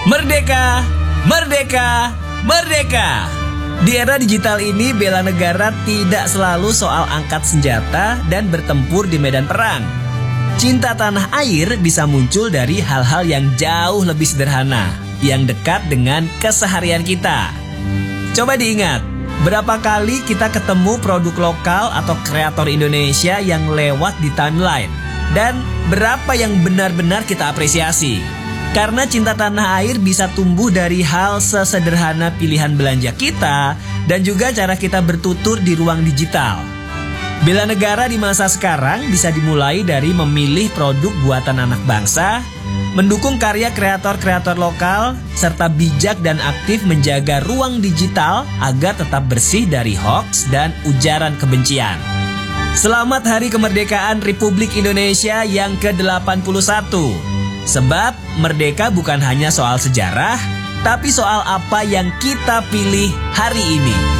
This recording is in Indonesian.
Merdeka, merdeka, merdeka. Di era digital ini, bela negara tidak selalu soal angkat senjata dan bertempur di medan perang. Cinta tanah air bisa muncul dari hal-hal yang jauh lebih sederhana, yang dekat dengan keseharian kita. Coba diingat, berapa kali kita ketemu produk lokal atau kreator Indonesia yang lewat di timeline, dan berapa yang benar-benar kita apresiasi. Karena cinta tanah air bisa tumbuh dari hal sesederhana pilihan belanja kita dan juga cara kita bertutur di ruang digital. Bela negara di masa sekarang bisa dimulai dari memilih produk buatan anak bangsa, mendukung karya kreator-kreator lokal, serta bijak dan aktif menjaga ruang digital agar tetap bersih dari hoaks dan ujaran kebencian. Selamat Hari Kemerdekaan Republik Indonesia yang ke-81. Sebab merdeka bukan hanya soal sejarah, tapi soal apa yang kita pilih hari ini.